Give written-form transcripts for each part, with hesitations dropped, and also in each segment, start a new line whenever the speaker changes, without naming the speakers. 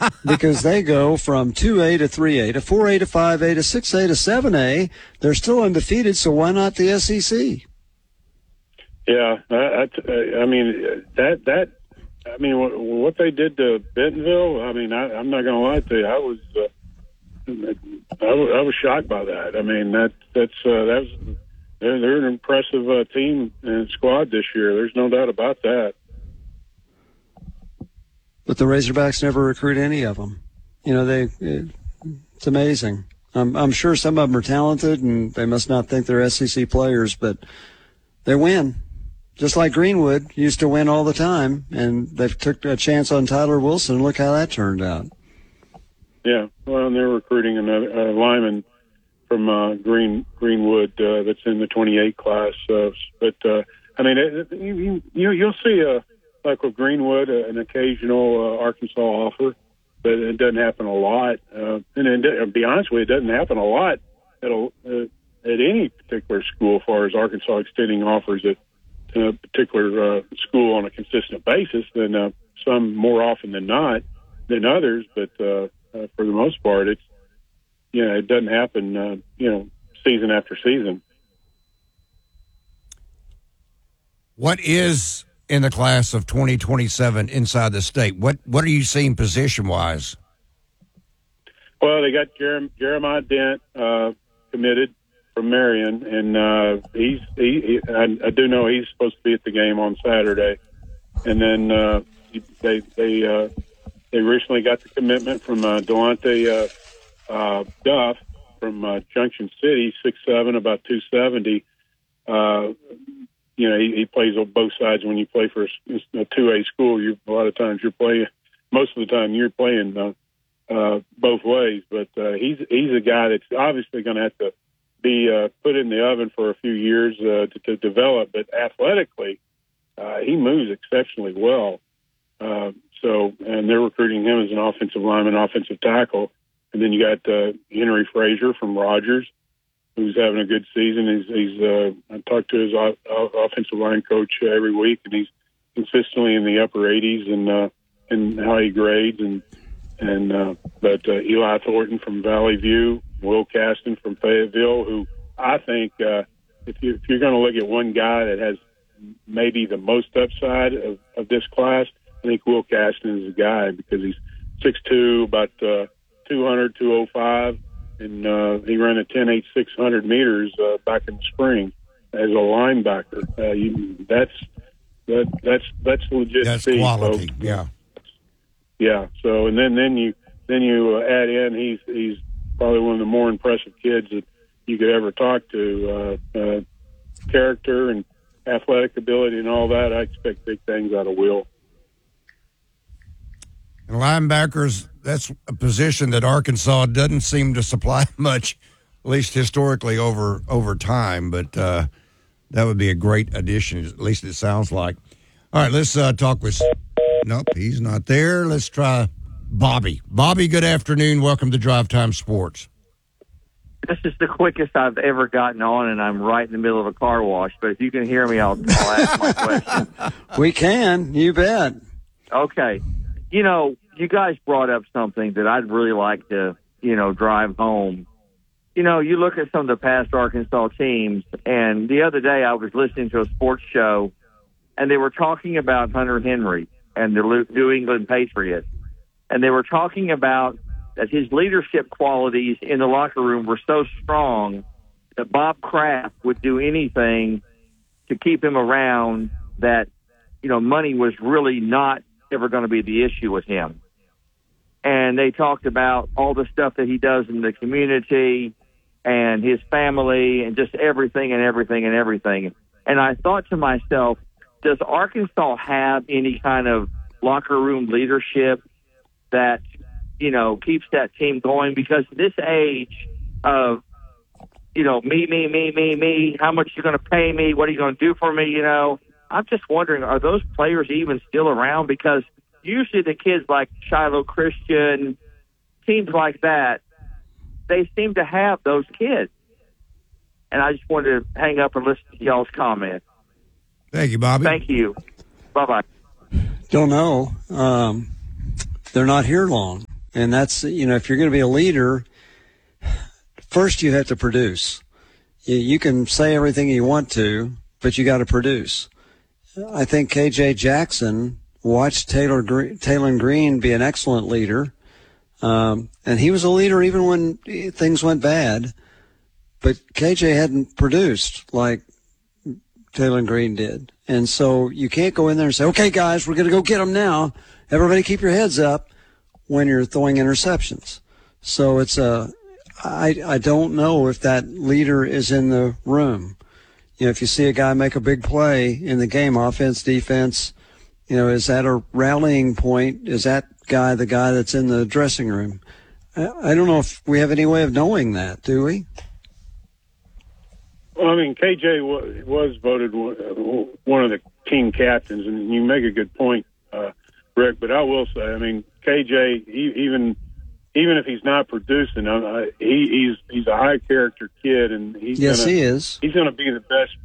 because they go from 2A to 3A to 4A to 5A to 6A to 7A. They're still undefeated, so why not the SEC?
Yeah, what they did to Bentonville. I mean, I'm not going to lie to you. I was shocked by that. I mean, they're an impressive team and squad this year. There's no doubt about that.
But the Razorbacks never recruit any of them. You know, it's amazing. I'm sure some of them are talented, and they must not think they're SEC players, but they win. Just like Greenwood used to win all the time, and they took a chance on Tyler Wilson. Look how that turned out.
Yeah, well, and they're recruiting another lineman from Greenwood that's in the 28 class. I mean, you'll see like with Greenwood an occasional Arkansas offer, but it doesn't happen a lot. And to be honest with you, it doesn't happen a lot at any particular school as far as Arkansas extending offers at a particular school on a consistent basis. Than some more often than not than others, but for the most part, it doesn't happen, season after season.
What is in the class of 2027 inside the state? What are you seeing position-wise?
Well, they got Jeremiah Dent committed from Marion, and I do know he's supposed to be at the game on Saturday. And then they recently got the commitment from Delonte Duff from Junction City, 6'7", about 270. He plays on both sides. When you play for a 2A school, a lot of times you're playing. Most of the time, you're playing both ways. But he's a guy that's obviously going to have to be put in the oven for a few years to develop. But athletically, he moves exceptionally well. And they're recruiting him as an offensive lineman, offensive tackle. And then you got Henry Frazier from Rogers, who's having a good season. I talk to his offensive line coach every week, and he's consistently in the upper 80s and how he grades. But Eli Thornton from Valley View, Will Caston from Fayetteville, who I think if you're going to look at one guy that has maybe the most upside of this class, I think Will Caston is the guy because he's 6'2", about 200, 205. And he ran a 10.8 600 meters back in the spring as a linebacker. That's legit.
That's
speed,
quality.
So, yeah. So and then you add in he's probably one of the more impressive kids that you could ever talk to. Character and athletic ability and all that. I expect big things out of Will.
And linebackers, that's a position that Arkansas doesn't seem to supply much, at least historically over time. But that would be a great addition, at least it sounds like. All right, let's talk with – nope, he's not there. Let's try Bobby. Bobby, good afternoon. Welcome to Drive Time Sports.
This is the quickest I've ever gotten on, and I'm right in the middle of a car wash. But if you can hear me, I'll ask my question.
We can. You bet.
Okay. You guys brought up something that I'd really like to, drive home. You look at some of the past Arkansas teams, and the other day I was listening to a sports show, and they were talking about Hunter Henry and the New England Patriots. And they were talking about that his leadership qualities in the locker room were so strong that Bob Kraft would do anything to keep him around, that, money was really not ever going to be the issue with him. And they talked about all the stuff that he does in the community and his family and just everything. And I thought to myself, does Arkansas have any kind of locker room leadership that, keeps that team going? Because this age of, me, how much you going to pay me? What are you going to do for me? I'm just wondering, are those players even still around? Because usually the kids like Shiloh Christian, teams like that, they seem to have those kids. And I just wanted to hang up and listen to y'all's comment.
Thank you, Bobby.
Thank you. Bye-bye.
Don't know. They're not here long. And that's, if you're going to be a leader, first you have to produce. You can say everything you want to, but you got to produce. I think KJ Jackson watched Taylon Green be an excellent leader. And he was a leader even when things went bad. But KJ hadn't produced like Taylon Green did. And so you can't go in there and say, okay, guys, we're going to go get them now. Everybody keep your heads up when you're throwing interceptions. So it's I don't know if that leader is in the room. If you see a guy make a big play in the game, offense, defense, is that a rallying point? Is that guy the guy that's in the dressing room? I don't know if we have any way of knowing that, do we?
Well, I mean, KJ was voted one of the team captains, and you make a good point, Rick. But I will say, I mean, KJ, even if he's not producing, he's a high character kid, and he is. He's going to be the best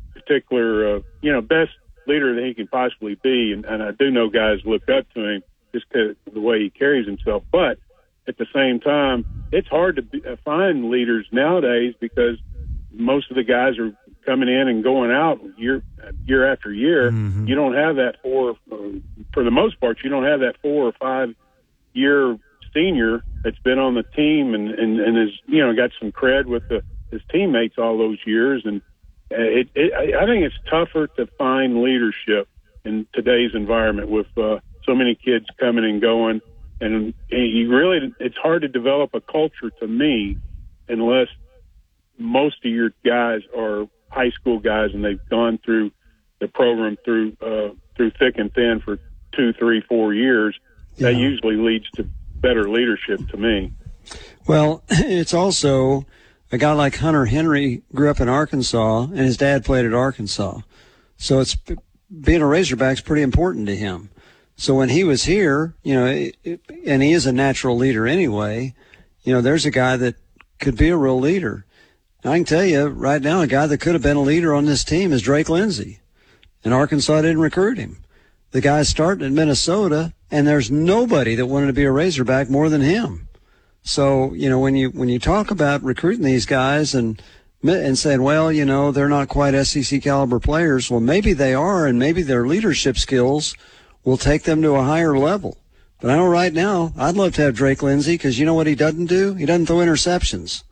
best leader that he can possibly be, and I do know guys look up to him just because of the way he carries himself. But at the same time, it's hard to find leaders nowadays because most of the guys are coming in and going out year after year. Mm-hmm. You don't have that for the most part, you don't have that 4 or 5 year senior that's been on the team and has, got some cred with his teammates all those years. And I think it's tougher to find leadership in today's environment with so many kids coming and going. And it's hard to develop a culture to me unless most of your guys are high school guys and they've gone through the program through thick and thin for 2, 3, 4 years. Yeah. That usually leads to better leadership to me.
Well, it's also a guy like Hunter Henry grew up in Arkansas and his dad played at Arkansas. So it's being a Razorback's pretty important to him. So when he was here, and he is a natural leader anyway, there's a guy that could be a real leader. I can tell you right now, a guy that could have been a leader on this team is Drake Lindsey, and Arkansas didn't recruit him. The guy's starting in Minnesota, and there's nobody that wanted to be a Razorback more than him. So, when you talk about recruiting these guys and saying, well, they're not quite SEC caliber players, well, maybe they are, and maybe their leadership skills will take them to a higher level. But I know right now, I'd love to have Drake Lindsey because you know what he doesn't do? He doesn't throw interceptions.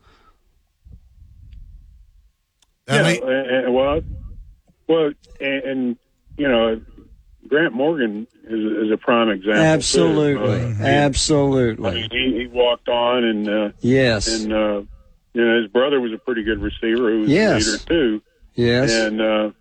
Grant Morgan is a prime example.
Absolutely, absolutely.
I mean, he walked on, and
yes,
and his brother was a pretty good receiver who was a leader too.
Yes,
and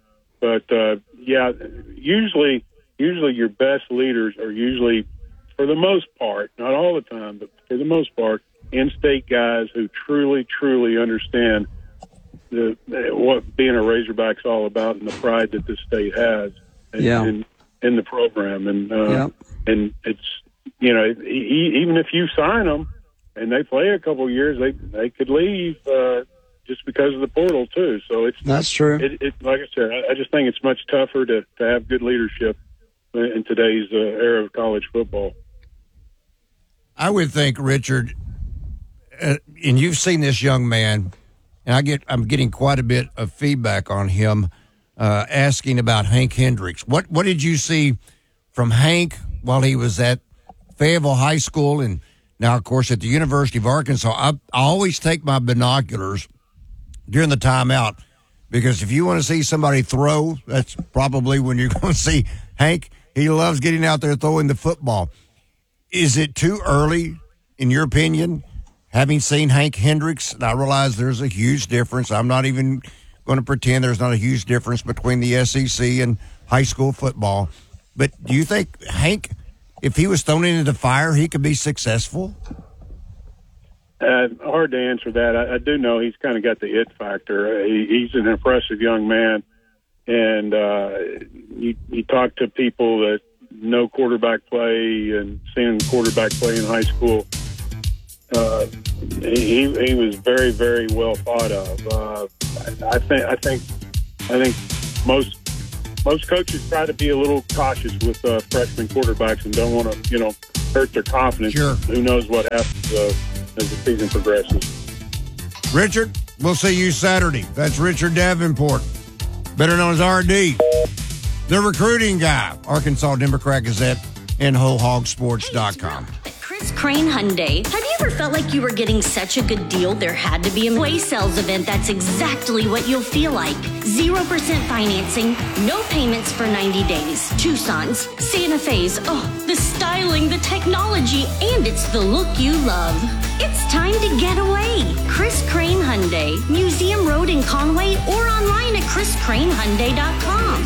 usually your best leaders are usually, for the most part, not all the time, but for the most part, in-state guys who truly, truly understand what being a Razorback's all about and the pride that this state has in the program. And and it's, even if you sign them and they play a couple of years, they could leave just because of the portal too. So that's
true.
Like I said, I just think it's much tougher to have good leadership in today's era of college football.
I would think, Richard, and you've seen this young man, and I'm getting quite a bit of feedback on him, asking about Hank Hendricks. What did you see from Hank while he was at Fayetteville High School and now, of course, at the University of Arkansas? I always take my binoculars during the timeout because if you want to see somebody throw, that's probably when you're going to see Hank. He loves getting out there throwing the football. Is it too early, in your opinion, having seen Hank Hendricks? And I realize there's a huge difference. I'm not even going to pretend there's not a huge difference between the SEC and high school football. But do you think Hank, if he was thrown into the fire, he could be successful?
Hard to answer that. I do know he's kind of got the it factor. He's an impressive young man. And you talk to people that know quarterback play and seen quarterback play in high school. He was very, very well thought of. I think most coaches try to be a little cautious with freshman quarterbacks and don't want to hurt their confidence.
Sure.
Who knows what happens as the season progresses.
Richard, we'll see you Saturday. That's Richard Davenport, better known as RD, the recruiting guy, Arkansas Democrat Gazette, and WholeHogSports.com.
Chris Crane Hyundai. Have you ever felt like you were getting such a good deal there had to be a way sales event that's exactly what you'll feel like? 0% financing, no payments for 90 days. Tucson's, Santa Fe's, oh, the styling, the technology, and it's the look you love. It's time to get away. Chris Crane Hyundai, Museum Road in Conway, or online at chriscranehyundai.com.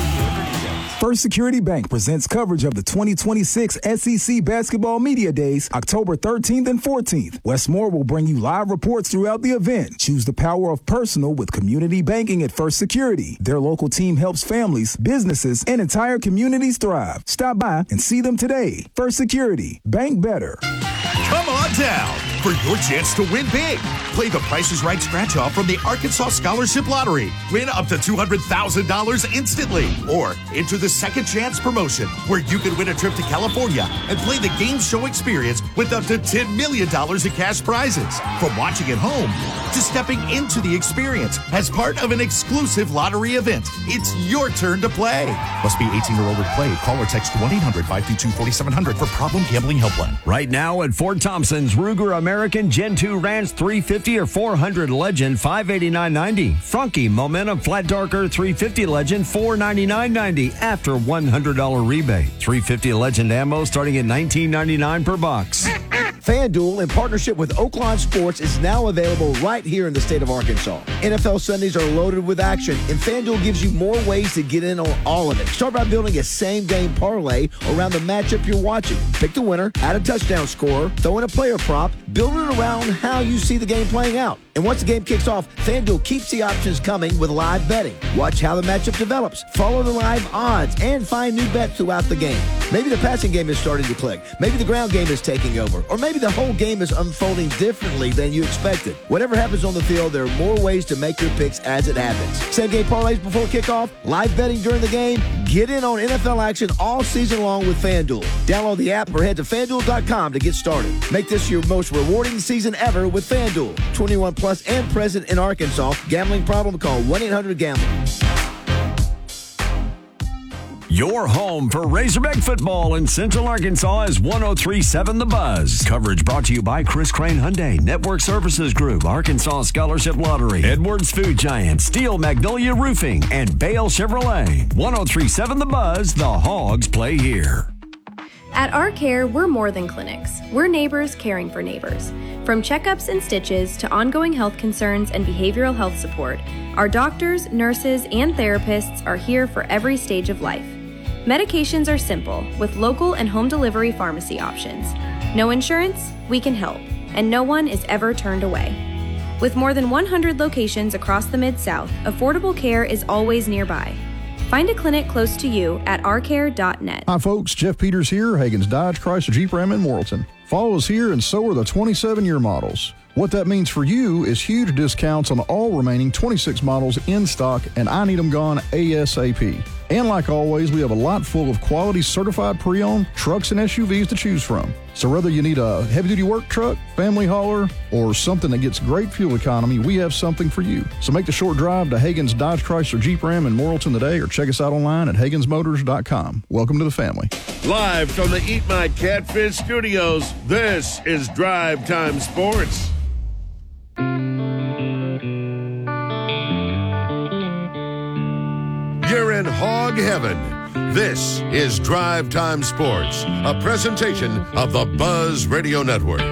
First Security Bank presents coverage of the 2026 SEC Basketball Media Days, October 13th and 14th. Westmore will bring you live reports throughout the event. Choose the power of personal with community banking at First Security. Their local team helps families, businesses, and entire communities thrive. Stop by and see them today. First Security. Bank better.
Come on down for your chance to win big. Play the Price is Right scratch-off from the Arkansas Scholarship Lottery. Win up to $200,000 instantly. Or enter the Second Chance promotion, where you can win a trip to California and play the game show experience with up to $10 million in cash prizes. From watching at home to stepping into the experience as part of an exclusive lottery event, it's your turn to play. Must be 18 or older to play. Call or text 1-800-522-4700 for Problem Gambling Helpline.
Right now at Fort Thompson's, Ruger American Gen 2 Ranch 350 or 400 Legend $589.90. Franke Momentum Flat Darker 350 Legend $499.90 after $100 rebate. 350 Legend ammo starting at $19.99 per box.
FanDuel, in partnership with Oaklawn Sports, is now available right here in the state of Arkansas. NFL Sundays are loaded with action, and FanDuel gives you more ways to get in on all of it. Start by building a same-game parlay around the matchup you're watching. Pick the winner, add a touchdown scorer, throw in a player prop, build it around how you see the game playing out. And once the game kicks off, FanDuel keeps the options coming with live betting. Watch how the matchup develops, follow the live odds, and find new bets throughout the game. Maybe the passing game is starting to click. Maybe the ground game is taking over. Or maybe the whole game is unfolding differently than you expected. Whatever happens on the field, there are more ways to make your picks as it happens. Same game parlays before kickoff, live betting during the game. Get in on NFL action all season long with FanDuel. Download the app or head to FanDuel.com to get started. Make this your most rewarding season ever with FanDuel. 21 plus and present in Arkansas. Gambling problem? Call 1-800-GAMBLER.
Your home for Razorback football in Central Arkansas is 103.7 The Buzz. Coverage brought to you by Chris Crane Hyundai, Network Services Group, Arkansas Scholarship Lottery, Edwards Food Giant, Steel Magnolia Roofing, and Bale Chevrolet. 103.7 The Buzz, the Hogs play here.
At Our Care, we're more than clinics. We're neighbors caring for neighbors. From checkups and stitches to ongoing health concerns and behavioral health support, our doctors, nurses, and therapists are here for every stage of life. Medications are simple, with local and home delivery pharmacy options. No insurance? We can help, and no one is ever turned away. With more than 100 locations across the Mid-South, affordable care is always nearby. Find a clinic close to you at ourcare.net.
Hi folks, Jeff Peters here, Hagen's Dodge, Chrysler, Jeep, Ram in Morrilton. Follow us here and so are the 27-year models. What that means for you is huge discounts on all remaining 26 models in stock, and I need them gone ASAP. And like always, we have a lot full of quality certified pre-owned trucks and SUVs to choose from. So whether you need a heavy-duty work truck, family hauler, or something that gets great fuel economy, we have something for you. So make the short drive to Hagen's Dodge, Chrysler, Jeep, Ram in Morrilton today, or check us out online at HagensMotors.com. Welcome to the family.
Live from the Eat My Catfish studios, this is Drive Time Sports. You're in hog heaven. This is Drive Time Sports, a presentation of the Buzz Radio Network.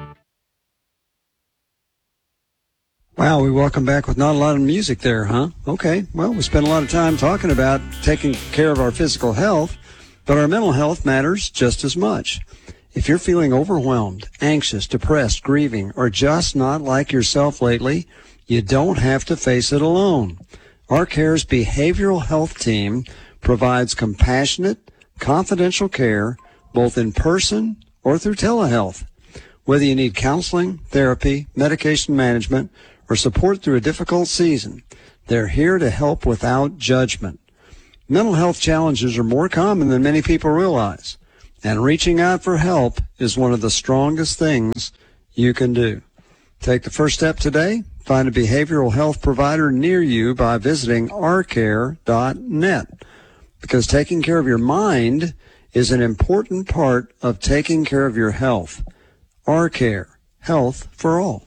Wow, we welcome back with not a lot of music there, huh? Okay, well, we spent a lot of time talking about taking care of our physical health, but our mental health matters just as much. If you're feeling overwhelmed, anxious, depressed, grieving, or just not like yourself lately, you don't have to face it alone. Our Care's behavioral health team provides compassionate, confidential care both in person or through telehealth. Whether you need counseling, therapy, medication management, or support through a difficult season, they're here to help without judgment. Mental health challenges are more common than many people realize. And reaching out for help is one of the strongest things you can do. Take the first step today. Find a behavioral health provider near you by visiting ourcare.net. Because taking care of your mind is an important part of taking care of your health. Our Care, health for all.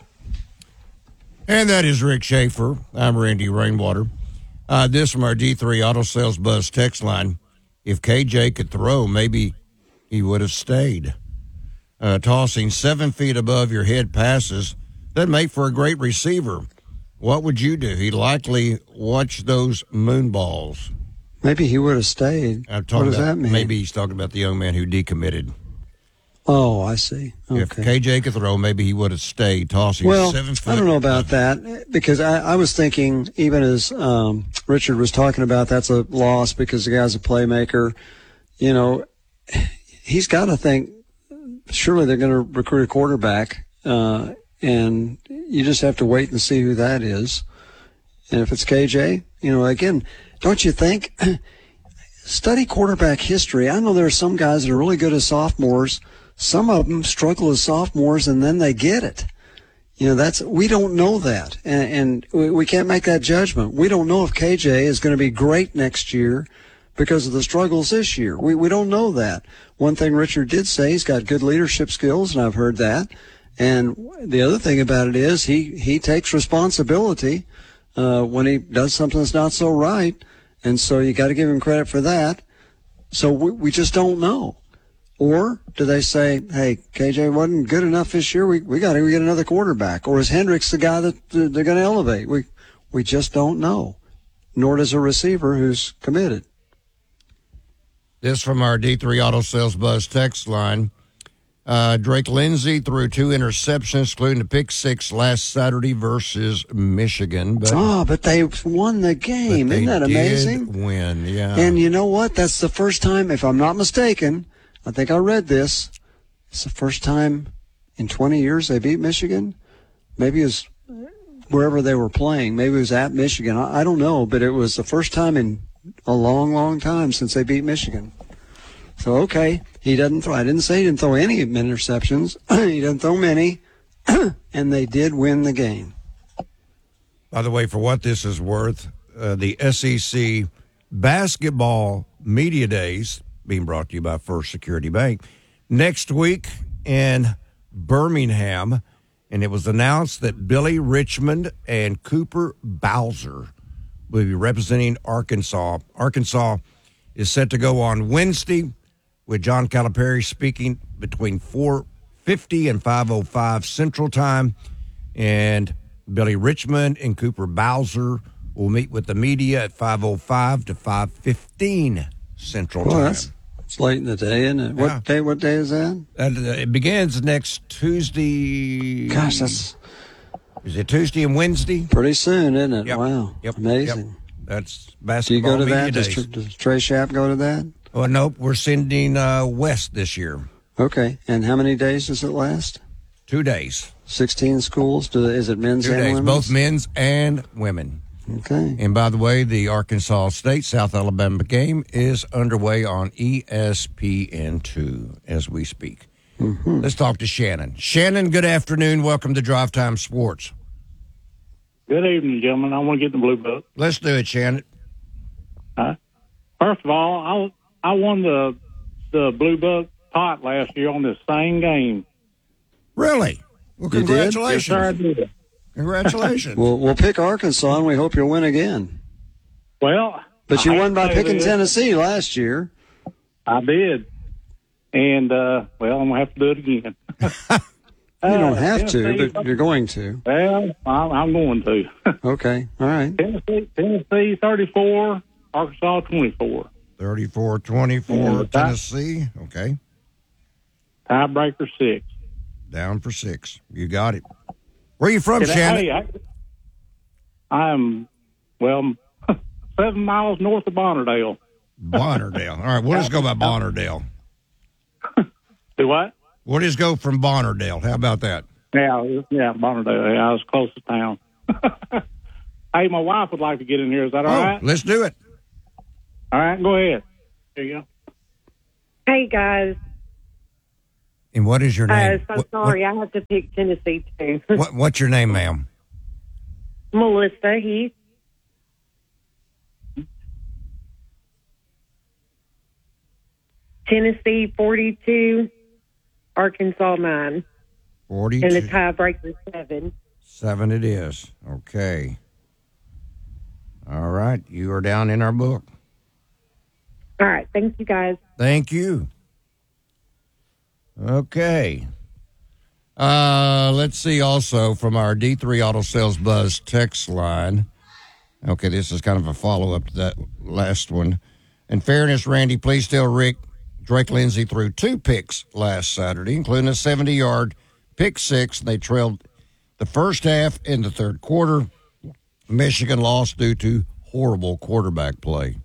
And that is Rick Schaefer. I'm Randy Rainwater. This from our D3 Auto Sales Buzz text line. If KJ could throw, maybe he would have stayed. Tossing 7 feet above your head passes, that'd make for a great receiver. What would you do? He'd likely watch those moon balls.
Maybe he would have stayed. What does that mean?
Maybe he's talking about the young man who decommitted.
Oh, I see. Okay.
If KJ could throw, maybe he would have stayed tossing 7 foot.
I don't know about that, because I was thinking, even as Richard was talking about, that's a loss because the guy's a playmaker. You know, he's got to think, surely they're going to recruit a quarterback, and you just have to wait and see who that is. And if it's KJ, you know, again, don't you think, study quarterback history. I know there are some guys that are really good as sophomores. Some of them struggle as sophomores, and then they get it. You know, we don't know that, and we can't make that judgment. We don't know if KJ is going to be great next year because of the struggles this year. We don't know that. One thing Richard did say, he's got good leadership skills, and I've heard that. And the other thing about it is he takes responsibility when he does something that's not so right, and so you got to give him credit for that. So we just don't know. Or do they say, hey, KJ wasn't good enough this year, we got to get another quarterback? Or is Hendricks the guy that they're going to elevate? We just don't know. Nor does a receiver who's committed.
This from our D3 Auto Sales Buzz text line. Drake Lindsey threw 2 interceptions, including the pick 6 last Saturday versus Michigan.
But they won the game. Isn't that amazing?
Did win, yeah.
And you know what? That's the first time, if I'm not mistaken, I think I read this. It's the first time in 20 years they beat Michigan. Maybe it was wherever they were playing. Maybe it was at Michigan. I don't know, but it was the first time in a long, long time since they beat Michigan. So, okay, he doesn't throw. I didn't say he didn't throw any interceptions. He doesn't throw many, and they did win the game.
By the way, for what this is worth, the SEC Basketball Media Days, being brought to you by First Security Bank, next week in Birmingham, and it was announced that Billy Richmond and Cooper Bowser will be representing Arkansas. Arkansas is set to go on Wednesday, with John Calipari speaking between 4:50 and 5:05 Central Time, and Billy Richmond and Cooper Bowser will meet with the media at 5:05 to 5:15 Central Time.
It's late in the day, isn't it?
Yeah.
What day is that?
It begins next Tuesday.
Gosh, is
it Tuesday and Wednesday?
Pretty soon, isn't it?
Yep.
Wow.
Yep.
Amazing.
Yep. That's basketball.
Do you go to
media
that?
days.
Does Trey Schapp go to that?
Oh, nope. We're sending West this year.
Okay. And how many days does it last?
2 days.
16 schools? Is it men's
2
and
days,
women's?
both men's and women.
Okay.
And by the way, the Arkansas State South Alabama game is underway on ESPN2 as we speak.
Mm-hmm.
Let's talk to Shannon. Shannon, good afternoon. Welcome to Drive Time Sports.
Good evening, gentlemen. I want to get the blue book.
Let's do it, Shannon.
First of all, I won the blue book pot last year on this same game.
Really? Well, congratulations.
Yes, sir, I did.
Congratulations.
We'll pick Arkansas, and we hope you'll win again.
Well,
but you won by picking Tennessee last year.
I did. And, well, I'm going to have to do it again.
You don't have to, but you're going to.
Well, I'm going to.
Okay, all right.
Tennessee 34, Arkansas 24.
34-24, Tennessee. Okay.
Tiebreaker 6.
Down for 6. You got it. Where are you from, Shannon?
I'm, 7 miles north of Bonnerdale.
Bonnerdale. All right, we'll just go by Bonnerdale.
Do what?
We'll just go from Bonnerdale. How about that?
Yeah, Bonnerdale. Yeah, I was close to town. Hey, my wife would like to get in here. Is that all right?
Let's do it.
All right, go ahead. There you go.
Hey, guys.
And what is your name?
Sorry, I have to pick Tennessee too.
What's your name, ma'am?
Melissa Heath. Tennessee 42, Arkansas 9.
42.
And the tiebreaker 7.
7 it is. Okay. All right. You are down in our book.
All right. Thank you, guys.
Thank you. Okay. Let's see also from our D3 Auto Sales Buzz text line. Okay, this is kind of a follow-up to that last one. In fairness, Randy, please tell Rick Drake Lindsey threw 2 picks last Saturday, including a 70-yard pick 6. They trailed the first half in the third quarter. Michigan lost due to horrible quarterback play.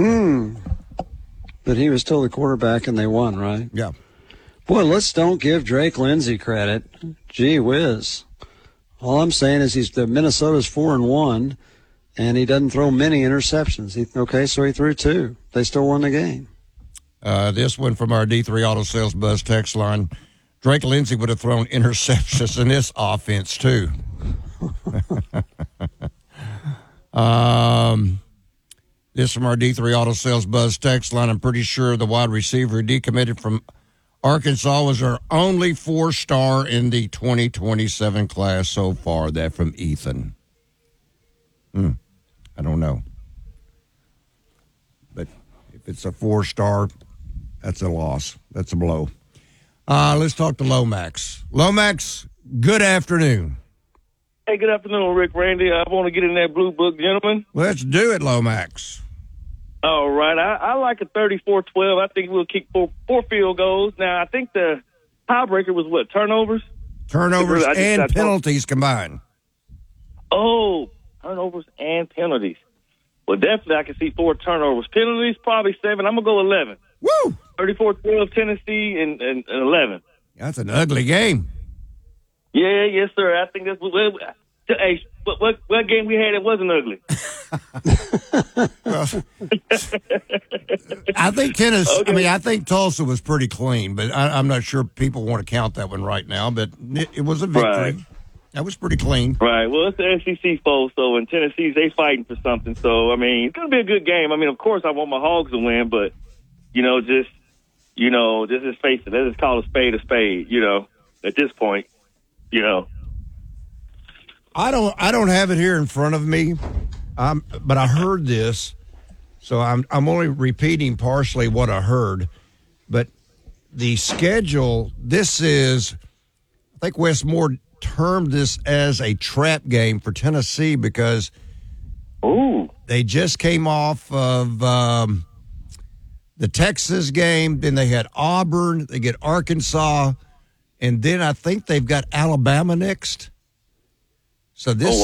But he was still the quarterback and they won, right?
Yeah.
Boy, let's don't give Drake Lindsey credit. Gee whiz. All I'm saying is Minnesota's 4-1, and he doesn't throw many interceptions. So he threw 2. They still won the game.
This one from our D3 Auto Sales Buzz text line. Drake Lindsey would have thrown interceptions in this offense, too. This from our D3 Auto Sales Buzz text line. I'm pretty sure the wide receiver who decommitted from Arkansas was our only 4-star in the 2027 class so far. That from Ethan. I don't know. But if it's a 4-star, that's a loss. That's a blow. Let's talk to Lomax. Lomax, good afternoon.
Hey, good afternoon, Rick, Randy. I want to get in that blue book, gentlemen.
Let's do it, Lomax.
All right. I like a 34-12. I think we'll kick 4 field goals. Now, I think the tiebreaker was what, turnovers?
Turnovers and penalties combined.
Oh, turnovers and penalties. Well, definitely I can see 4 turnovers. Penalties, probably 7. I'm going to go 11.
Woo!
34-12, Tennessee, and 11.
That's an ugly game.
Yeah, yes, sir. I think that's what game we had that wasn't ugly.
I think Tennessee. Okay. I think Tulsa was pretty clean, but I'm not sure people want to count that one right now. But it was a victory.
Right.
That was pretty clean.
Right. Well, it's the SEC foe, so in Tennessee, they fighting for something. So I mean, it's gonna be a good game. I mean, of course, I want my Hogs to win, but just face it. Let's just call a spade. At this point,
I don't have it here in front of me, but I heard this, so I'm only repeating partially what I heard. But the schedule, this is, I think Wes Moore termed this as a trap game for Tennessee because they just came off of the Texas game, then they had Auburn, they get Arkansas, and then I think they've got Alabama next. So this,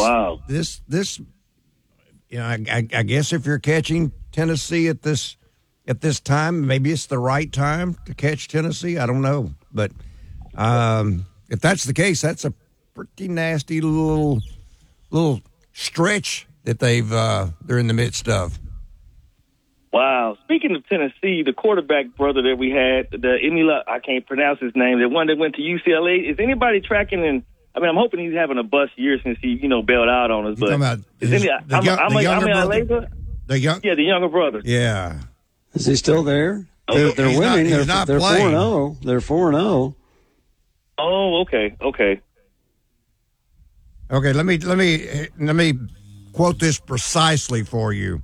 I guess if you're catching Tennessee at this time, maybe it's the right time to catch Tennessee. I don't know, but if that's the case, that's a pretty nasty little stretch that they're in the midst of.
Wow. Speaking of Tennessee, the quarterback brother that we had, I can't pronounce his name, the one that went to UCLA, is anybody tracking in? I mean, I'm hoping he's having a bust year since he, bailed out on us. But
the
younger brother.
Yeah.
Is he still there? They're winning. They're 4-0. They're 4-0.
Oh, okay.
Okay, let me quote this precisely for you.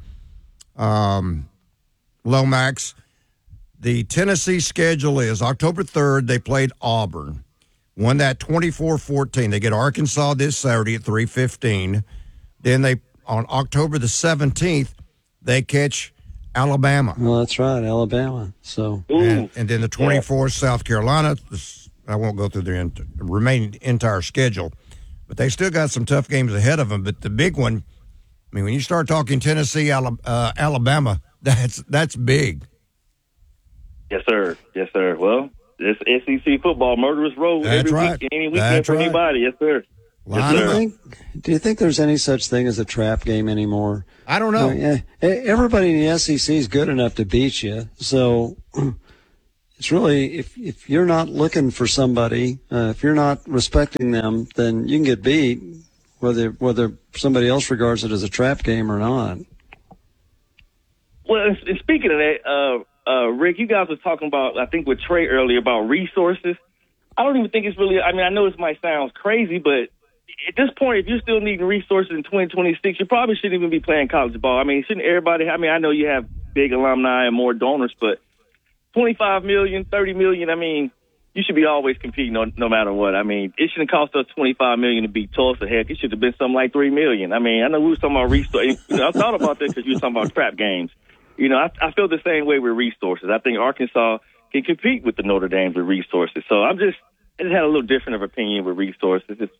Lomax, the Tennessee schedule is October 3rd, they played Auburn. Won that 24-14. They get Arkansas this Saturday at 3:15. Then on October the 17th, they catch Alabama.
Well, that's right, Alabama. So
and then the 24th, South Carolina. I won't go through their remaining entire schedule, but they still got some tough games ahead of them. But the big one, I mean, when you start talking Tennessee, Alabama, that's big.
Yes, sir. Yes, sir. Well, it's SEC football, murderous road every week, any weekend for anybody. Yes, sir.
Do you think there's any such thing as a trap game anymore?
I don't know.
Everybody in the SEC is good enough to beat you. So, it's really, if you're not looking for somebody, if you're not respecting them, then you can get beat, whether somebody else regards it as a trap game or not.
Well, and speaking of that, Rick, you guys were talking about, I think with Trey earlier, about resources. I don't even think it's really, I mean, I know this might sound crazy, but at this point, if you're still needing resources in 2026, you probably shouldn't even be playing college ball. I mean, shouldn't everybody, I mean, I know you have big alumni and more donors, but $25 million, $30 million, I mean, you should be always competing no matter what. I mean, it shouldn't cost us $25 million to beat Tulsa. Heck, it should have been something like $3 million. I mean, I know we were talking about resources. I thought about that because you were talking about trap games. I feel the same way with resources. I think Arkansas can compete with the Notre Dames with resources. So I just had a little different of opinion with resources. It's,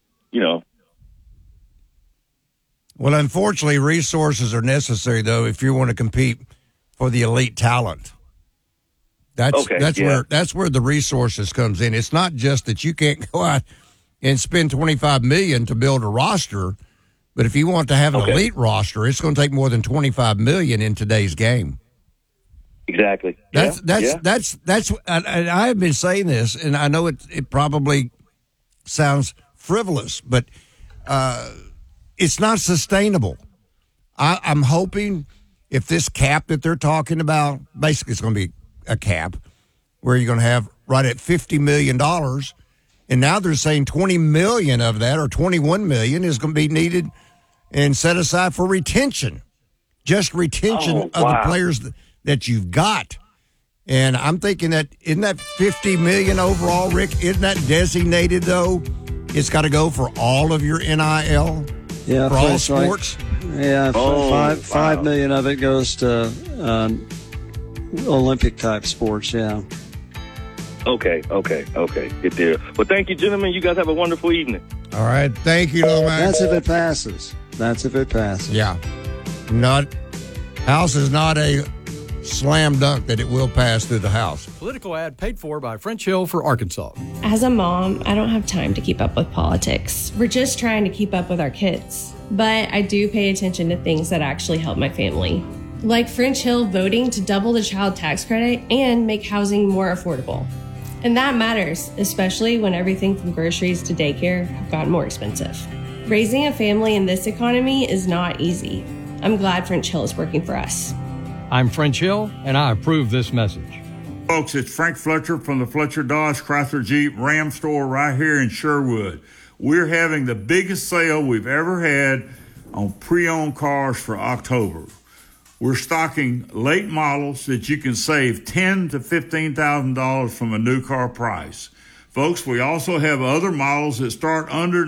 Well, unfortunately, resources are necessary, though, if you want to compete for the elite talent. That's where the resources comes in. It's not just that you can't go out and spend $25 million to build a roster, but if you want to have an elite roster, it's going to take more than $25 million in today's game.
Exactly.
That's. And I have been saying this, and I know it probably sounds frivolous, but it's not sustainable. I'm hoping if this cap that they're talking about, basically it's going to be a cap where you're going to have right at $50 million, and now they're saying $20 million of that, or $21 million, is going to be needed and set aside for retention, just retention of the players that you've got. And I'm thinking that, isn't that $50 million overall, Rick? Isn't that designated, though? It's got to go for all of your NIL,
for
all sports?
$5 million of it goes to Olympic-type sports, yeah.
Okay. Good deal. Well, thank you, gentlemen. You guys have a wonderful evening.
All right. Thank you, little man.
That's if it passes. Yeah.
House is not a slam dunk that it will pass through the House.
Political ad paid for by French Hill for Arkansas.
As a mom, I don't have time to keep up with politics. We're just trying to keep up with our kids. But I do pay attention to things that actually help my family. Like French Hill voting to double the child tax credit and make housing more affordable. And that matters, especially when everything from groceries to daycare have gotten more expensive. Raising a family in this economy is not easy. I'm glad French Hill is working for us.
I'm French Hill, and I approve this message.
Folks, it's Frank Fletcher from the Fletcher Dodge Chrysler Jeep Ram store right here in Sherwood. We're having the biggest sale we've ever had on pre-owned cars for October. We're stocking late models that you can save $10,000 to $15,000 from a new car price. Folks, we also have other models that start under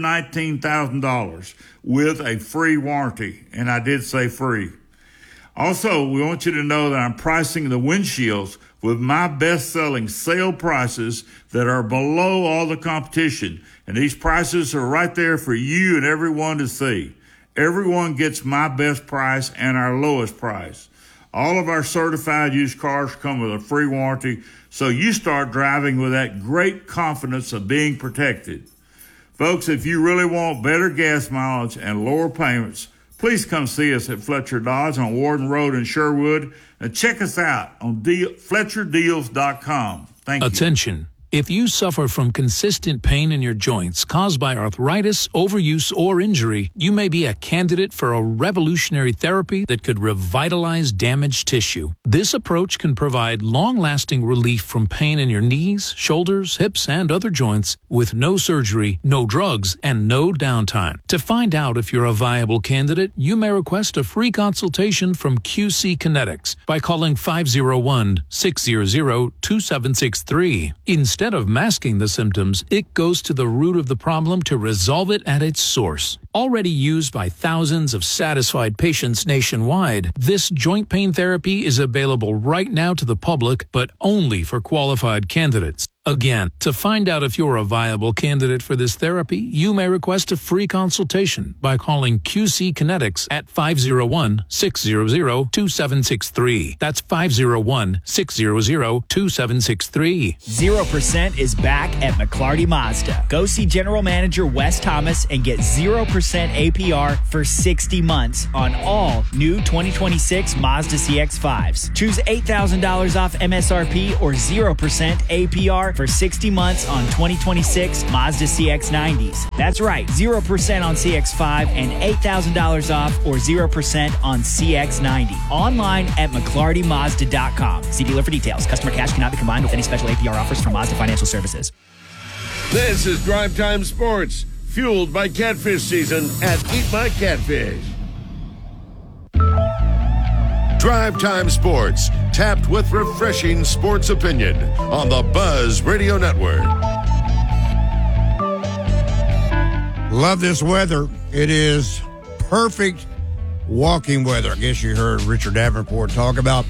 $19,000 with a free warranty, and I did say free. Also, we want you to know that I'm pricing the windshields with my best-selling sale prices that are below all the competition, and these prices are right there for you and everyone to see. Everyone gets my best price and our lowest price. All of our certified used cars come with a free warranty, so you start driving with that great confidence of being protected. Folks, if you really want better gas mileage and lower payments, please come see us at Fletcher Dodge on Warden Road in Sherwood, and check us out on FletcherDeals.com. Thank you.
Attention. If you suffer from consistent pain in your joints caused by arthritis, overuse, or injury, you may be a candidate for a revolutionary therapy that could revitalize damaged tissue. This approach can provide long-lasting relief from pain in your knees, shoulders, hips, and other joints with no surgery, no drugs, and no downtime. To find out if you're a viable candidate, you may request a free consultation from QC Kinetics by calling 501-600-2763. Instead of masking the symptoms, it goes to the root of the problem to resolve it at its source. Already used by thousands of satisfied patients nationwide, this joint pain therapy is available right now to the public, but only for qualified candidates. Again, to find out if you're a viable candidate for this therapy, you may request a free consultation by calling QC Kinetics at 501-600-2763. That's 501-600-2763.
0% is back at McClarty Mazda. Go see General Manager Wes Thomas and get 0% APR for 60 months on all new 2026 Mazda CX-5s. Choose $8,000 off MSRP or 0% APR for 60 months on 2026 Mazda CX-90s. That's right, 0% on CX-5 and $8,000 off or 0% on CX-90. Online at McClartyMazda.com. See dealer for details. Customer cash cannot be combined with any special APR offers from Mazda Financial Services.
This is Drive Time Sports, fueled by catfish season at Eat My Catfish. Drive Time Sports, tapped with refreshing sports opinion on the Buzz Radio Network.
Love this weather. It is perfect walking weather. I guess you heard Richard Davenport talk about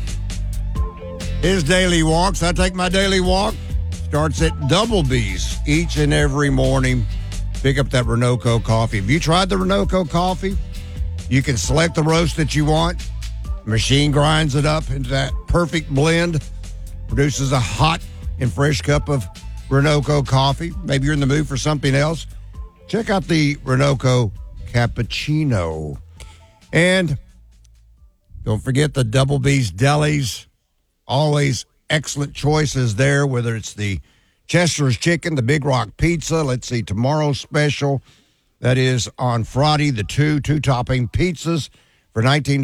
his daily walks. I take my daily walk. Starts at Double B's each and every morning. Pick up that Renoco coffee. Have you tried the Renoco coffee? You can select the roast that you want. Machine grinds it up into that perfect blend. Produces a hot and fresh cup of Renoco coffee. Maybe you're in the mood for something else. Check out the Renoco Cappuccino. And don't forget the Double B's Delis. Always excellent choices there, whether it's the Chester's Chicken, the Big Rock Pizza. Let's see, tomorrow's special. That is on Friday, the two-topping pizzas for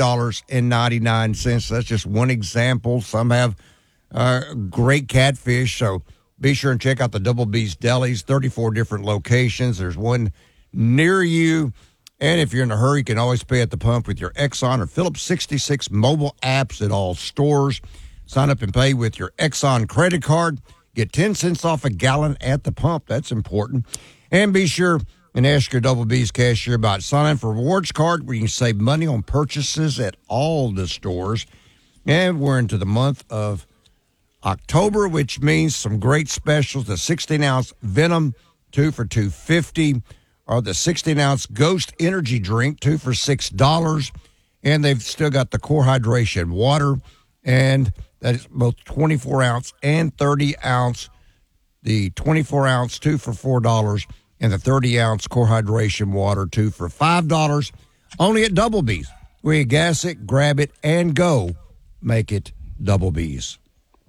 $19.99. That's just one example. Some have great catfish, so be sure and check out the Double B's Delis, 34 different locations. There's one near you. And if you're in a hurry, you can always pay at the pump with your Exxon or Phillips 66 mobile apps at all stores. Sign up and pay with your Exxon credit card. Get 10 cents off a gallon at the pump. That's important. And be sure and ask your Double B's cashier about signing for a rewards card where you can save money on purchases at all the stores. And we're into the month of October, which means some great specials. The 16-ounce Venom, 2 for $2.50, or the 16-ounce Ghost Energy Drink, 2 for $6. And they've still got the Core Hydration Water, and that is both 24-ounce and 30-ounce. The 24-ounce, 2 for $4, and the 30-ounce Core Hydration Water, 2 for $5. Only at Double B's, where you gas it, grab it, and go. Make it Double B's.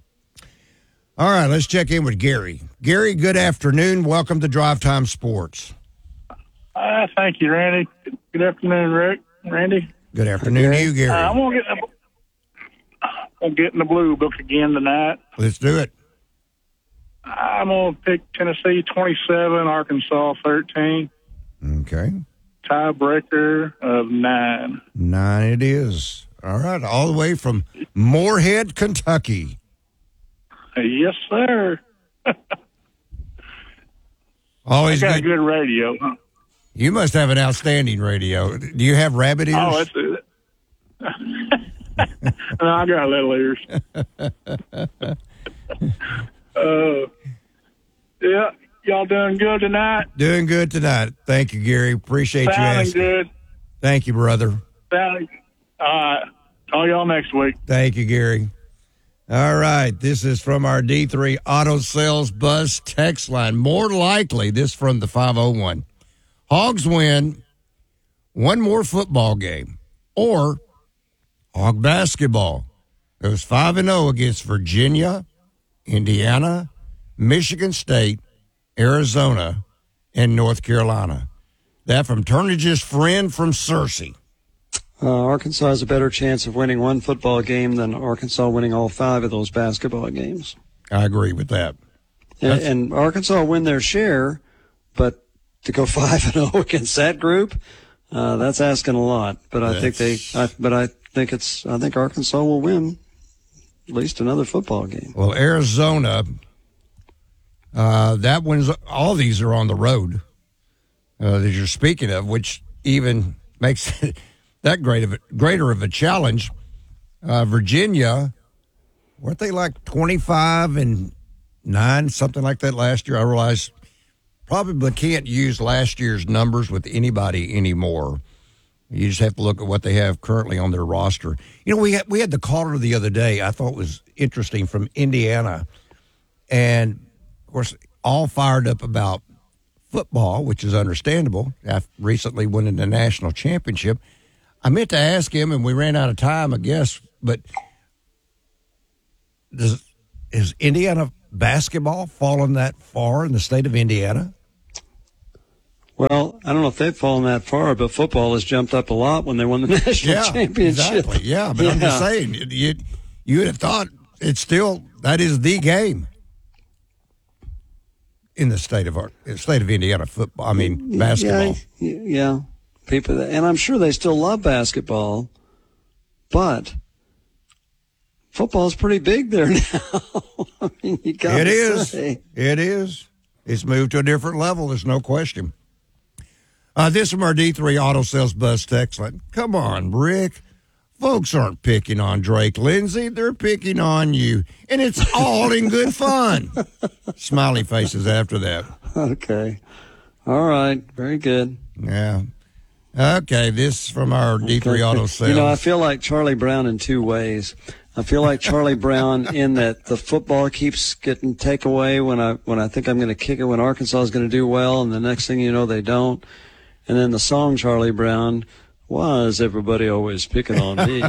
All right, let's check in with Gary. Gary, good afternoon. Welcome to Drive Time Sports.
Thank you, Randy. Good afternoon, Rick. Randy.
Good afternoon to you, Gary.
I'm going to get in the blue book again tonight.
Let's do it.
I'm going to pick Tennessee 27, Arkansas 13.
Okay.
Tiebreaker of 9.
9 it is. All right, all the way from Moorhead, Kentucky.
Yes, sir.
Always
got good radio. Huh?
You must have an outstanding radio. Do you have rabbit ears?
Oh, that's it. No, I got little ears. Yeah, y'all doing good tonight?
Doing good tonight. Thank you, Gary. Appreciate you asking.
Good.
Thank you, brother.
Sounding. All right. Call y'all next week.
Thank you, Gary. All right. This is from our D3 Auto Sales Buzz text line. More likely, this from the 501. Hogs win one more football game, or Hog basketball goes 5-0 against Virginia, Indiana, Michigan State, Arizona, and North Carolina. That from Turnage's friend from Searcy.
Arkansas has a better chance of winning one football game than Arkansas winning all 5 of those basketball games.
I agree with that.
And Arkansas win their share, but to go 5-0 against that group, that's asking a lot. But I think Arkansas will win at least another football game.
Well, Arizona, that one's, all these are on the road that you're speaking of, which even makes it that greater of a challenge. Virginia, weren't they like 25-9 9, something like that last year. I realized probably can't use last year's numbers with anybody anymore. You just have to look at what they have currently on their roster. You know, we had the caller the other day I thought was interesting from Indiana, and, of course, all fired up about football, which is understandable. After recently winning the national championship. I meant to ask him, and we ran out of time, I guess, but is Indiana basketball fallen that far in the state of Indiana?
Well, I don't know if they've fallen that far, but football has jumped up a lot when they won the national championship.
Exactly. Yeah, but I'm just saying, you would have thought it's still, that is the game in the state of Indiana football. I mean, basketball.
Yeah. People, and I'm sure they still love basketball, but football's pretty big there now. I mean, you got to say.
It is. It's moved to a different level. There's no question. This from our D3 Auto Sales Buzz text line. Come on, Rick. Folks aren't picking on Drake Lindsay. They're picking on you. And it's all in good fun. Smiley faces after that.
Okay. All right. Very good.
Yeah. Okay. This from our D3 Auto Sales.
You know, I feel like Charlie Brown in two ways. I feel like Charlie Brown in that the football keeps getting taken away when I think I'm going to kick it when Arkansas is going to do well, and the next thing you know, they don't. And then the song Charlie Brown, why is everybody always picking on me?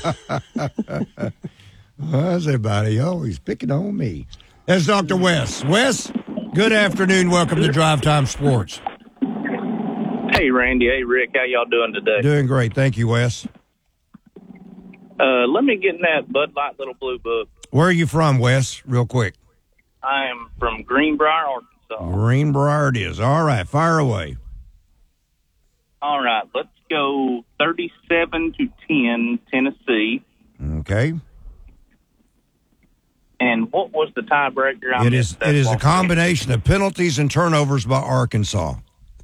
Why is everybody always picking on me? That's Dr. Wes. Wes, good afternoon. Welcome to Drive Time Sports.
Hey, Randy. Hey, Rick. How y'all doing today?
Doing great. Thank you, Wes.
Let me get in that Bud Light Little Blue Book.
Where are you from, Wes, real quick?
I am from Greenbrier, Arkansas.
Greenbrier it is. All right, fire away.
All right, let's go 37-10, Tennessee.
Okay.
And what was the tiebreaker?
It is a combination of penalties and turnovers by Arkansas.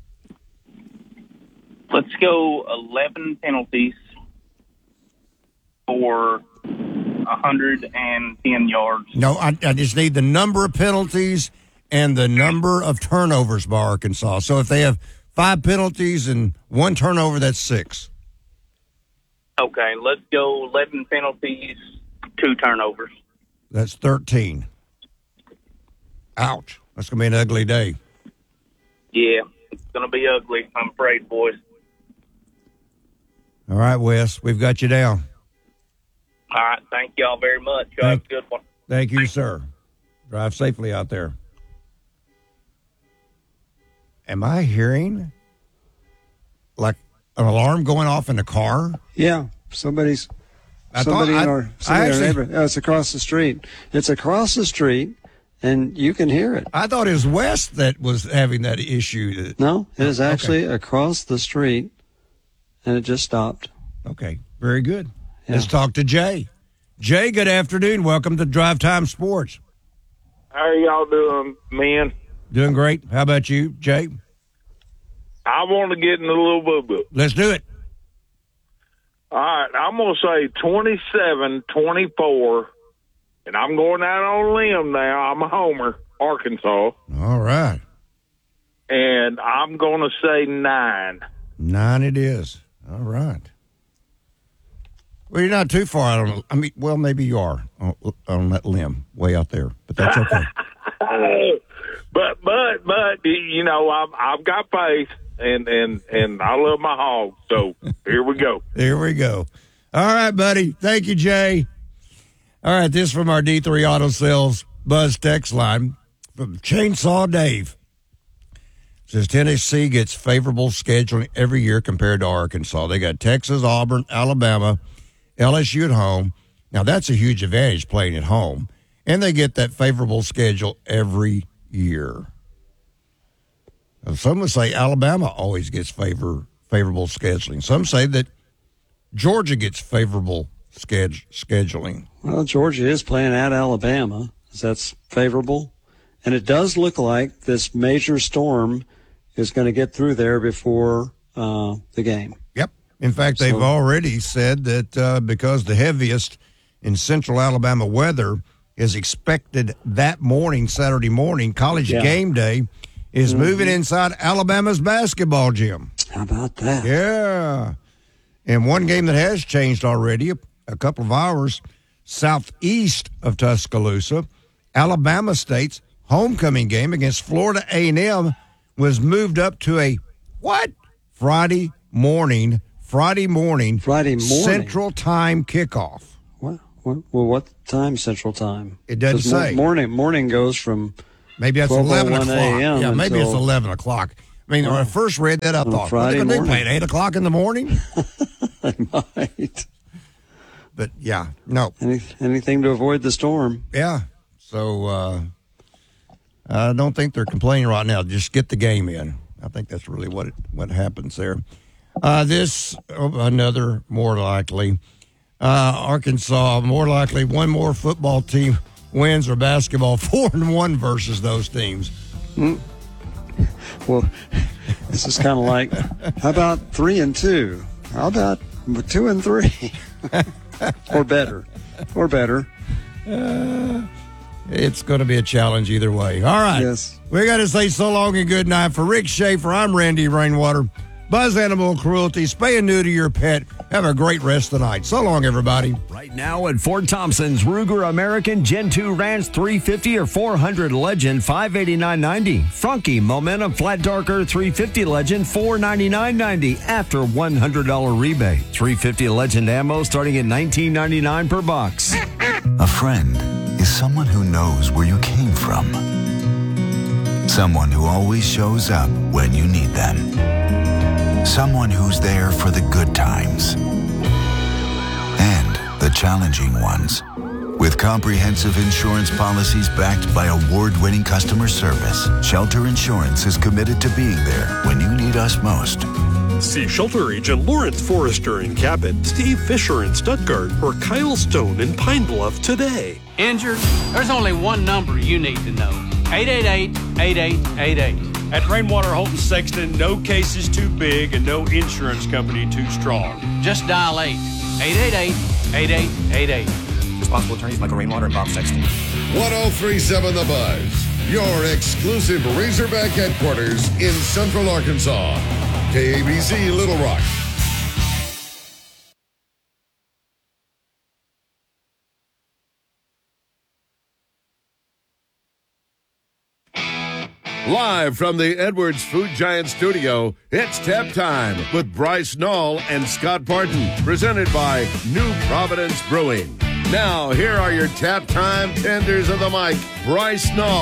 Let's go 11 penalties for 110 yards.
No, I just need the number of penalties and the number of turnovers by Arkansas. So if they have 5 penalties and 1 turnover, that's 6.
Okay, let's go 11 penalties, 2 turnovers.
That's 13. Ouch. That's going to be an ugly day.
Yeah, it's going to be ugly, I'm afraid, boys.
All right, Wes, we've got you down.
All right, thank y'all very much. Y'all have a good one.
Thank you, sir. Drive safely out there. Am I hearing like an alarm going off in the car?
Yeah, somebody's in our neighborhood. Oh, it's across the street. It's across the street, and you can hear it.
I thought it was Wes that was having that issue.
No, it is actually across the street, and it just stopped.
Okay, very good.
Yeah.
Let's talk to Jay. Jay, good afternoon. Welcome to Drive Time Sports.
How are y'all doing, men?
Doing great. How about you, Jay?
I want to get in the little boo-boo.
Let's do it.
All right, I'm going to say 27-24, and I'm going out on a limb now. I'm a homer, Arkansas.
All right.
And I'm going to say 9.
9 it is. All right. Well, you're not too far out on. I mean, well, maybe you are on that limb way out there, but that's okay.
but you know, I've got faith, and I love my hog. So here we go.
Here we go. All right, buddy. Thank you, Jay. All right, this from our D3 Auto Sales Buzz text line from Chainsaw Dave. Says Tennessee gets favorable scheduling every year compared to Arkansas. They got Texas, Auburn, Alabama, LSU at home. Now, that's a huge advantage playing at home. And they get that favorable schedule every year. Now, some would say Alabama always gets favorable scheduling. Some say that Georgia gets favorable scheduling.
Well, Georgia is playing at Alabama. So that's favorable. And it does look like this major storm is going to get through there before the game.
Yep. In fact, they've already said that because the heaviest in central Alabama weather is expected that morning, Saturday morning. College game day is moving inside Alabama's basketball gym.
How about that?
Yeah. And one game that has changed already, a couple of hours southeast of Tuscaloosa, Alabama State's homecoming game against Florida A&M was moved up to a Friday morning Central Time kickoff.
What time Central Time?
It doesn't say.
Morning goes from
maybe that's 11 o'clock. Yeah, maybe it's 11 o'clock. I mean, when I first read that, I thought,
Friday
they play at 8 o'clock in the morning?
They might.
But, yeah, no.
Anything to avoid the storm.
Yeah. So I don't think they're complaining right now. Just get the game in. I think that's really what happens there. Another more likely. Arkansas, more likely one more football team wins or basketball 4-1 versus those teams.
Well, this is kind of like, how about 3-2? How about 2-3? Or better.
It's going to be a challenge either way. All right.
Yes.
We got to say so long and good night. For Rick Schaefer, I'm Randy Rainwater. Buzz Animal Cruelty, spay and neuter your pet. Have a great rest of the night. So long, everybody.
Right now at Fort Thompson's, Ruger American Gen 2 Ranch 350 or 400 Legend, $589.90. Funky Momentum Flat Darker 350 Legend, $499.90 after $100 rebate. 350 Legend ammo starting at $19.99 per box.
A friend is someone who knows where you came from. Someone who always shows up when you need them. Someone who's there for the good times and the challenging ones. With comprehensive insurance policies backed by award-winning customer service, Shelter Insurance is committed to being there when you need us most.
See Shelter Agent Lawrence Forrester in Cabot, Steve Fisher in Stuttgart, or Kyle Stone in Pine Bluff today.
Injured? There's only one number you need to know. 888-8888.
At Rainwater Holton Sexton, no case is too big and no insurance company too strong.
Just dial 888-8888.
Responsible attorneys Michael Rainwater and Bob Sexton.
1037 The Buzz, your exclusive Razorback headquarters in Central Arkansas. KABC Little Rock. Live from the Edwards Food Giant studio, it's Tap Time with Bryce Knoll and Scott Barton, presented by New Providence Brewing. Now, here are your Tap Time tenders of the mic, Bryce Knoll.